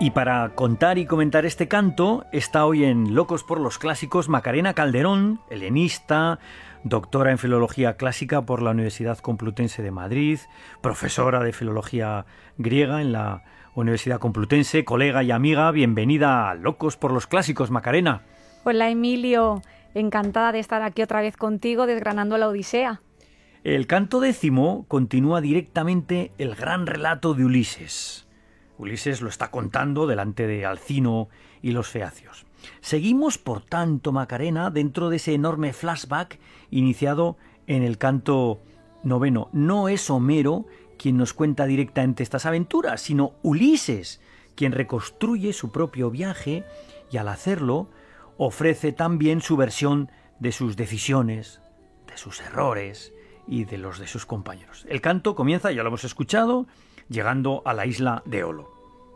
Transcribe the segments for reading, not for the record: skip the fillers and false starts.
Y para contar y comentar este canto está hoy en Locos por los Clásicos Macarena Calderón, helenista, doctora en Filología Clásica por la Universidad Complutense de Madrid, profesora de Filología Griega en la Universidad Complutense, colega y amiga. Bienvenida a Locos por los Clásicos, Macarena. Hola, Emilio. Encantada de estar aquí otra vez contigo desgranando la Odisea. El canto 10 continúa directamente el gran relato de Ulises. Ulises lo está contando delante de Alcino y los feacios. Seguimos, por tanto, Macarena, dentro de ese enorme flashback iniciado en el canto 9. No es Homero quien nos cuenta directamente estas aventuras, sino Ulises, quien reconstruye su propio viaje y al hacerlo ofrece también su versión de sus decisiones, de sus errores y de los de sus compañeros. El canto comienza, ya lo hemos escuchado, llegando a la isla de Olo.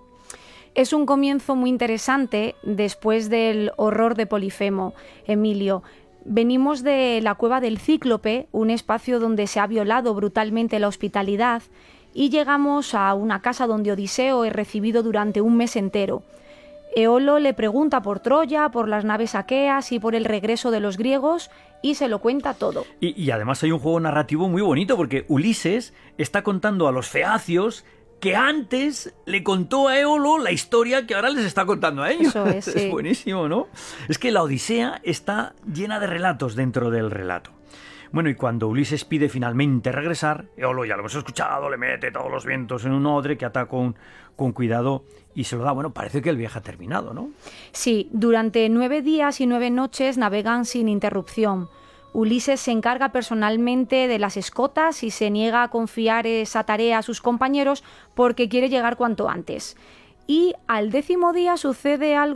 Es un comienzo muy interesante después del horror de Polifemo, Emilio. Venimos de la cueva del Cíclope, un espacio donde se ha violado brutalmente la hospitalidad, y llegamos a una casa donde Odiseo es recibido durante un mes entero. Eolo le pregunta por Troya, por las naves aqueas y por el regreso de los griegos, y se lo cuenta todo. Y además hay un juego narrativo muy bonito, porque Ulises está contando a los feacios que antes le contó a Eolo la historia que ahora les está contando a ellos. Eso es, sí. Es buenísimo, ¿no? Es que la Odisea está llena de relatos dentro del relato. Bueno, y cuando Ulises pide finalmente regresar, Eolo, ya lo hemos escuchado, le mete todos los vientos en un odre que ata con cuidado y se lo da. Bueno, parece que el viaje ha terminado, ¿no? Sí, durante 9 días y 9 noches navegan sin interrupción. Ulises se encarga personalmente de las escotas y se niega a confiar esa tarea a sus compañeros porque quiere llegar cuanto antes. Y al 10º día sucede algo